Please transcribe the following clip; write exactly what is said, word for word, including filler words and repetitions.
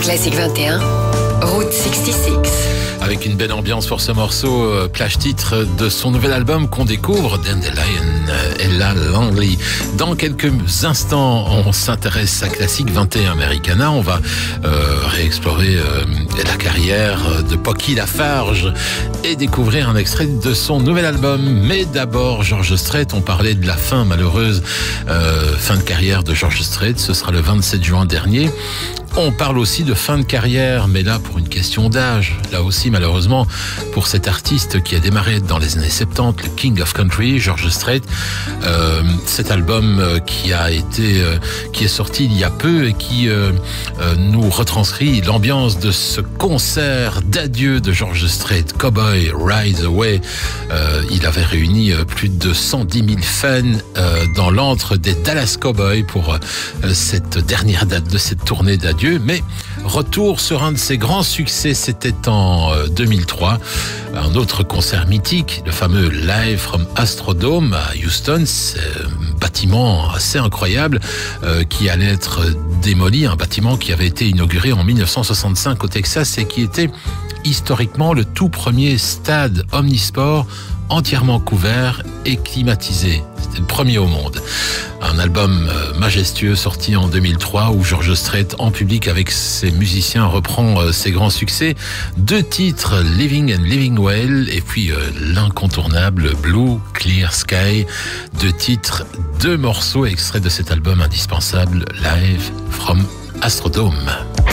Classique vingt et un, Route soixante-six. Avec une belle ambiance pour ce morceau, euh, plage titre de son nouvel album qu'on découvre, Dandelion, euh, Ella Langley. Dans quelques instants, on s'intéresse à Classique vingt et un Americana. On va euh, réexplorer euh, la carrière de Pocky Lafarge et découvrir un extrait de son nouvel album. Mais d'abord, George Strait. On parlait de la fin malheureuse, euh, fin de carrière de George Strait. Ce sera le vingt-sept juin dernier. On parle aussi de fin de carrière, mais là pour une question d'âge. Là aussi, malheureusement, pour cet artiste qui a démarré dans les années soixante-dix, le King of Country, George Strait, euh, cet album euh, qui a été, euh, qui est sorti il y a peu et qui euh, euh, nous retranscrit l'ambiance de ce concert d'adieu de George Strait, Cowboy Rides Away. Euh, il avait réuni euh, plus de cent dix mille fans euh, dans l'antre des Dallas Cowboys pour euh, cette dernière date de cette tournée d'adieu. Mais retour sur un de ses grands succès, c'était en deux mille trois, un autre concert mythique, le fameux Live from Astrodome à Houston. C'est un bâtiment assez incroyable euh, qui allait être démoli, un bâtiment qui avait été inauguré en mille neuf cent soixante-cinq au Texas et qui était historiquement le tout premier stade omnisport entièrement couvert et climatisé. C'était le premier au monde. Un album majestueux sorti en deux mille trois où George Strait en public avec ses musiciens reprend ses grands succès. Deux titres, Living and Living Well, et puis euh, l'incontournable Blue Clear Sky. Deux titres, deux morceaux extraits de cet album indispensable, Live from Astrodome.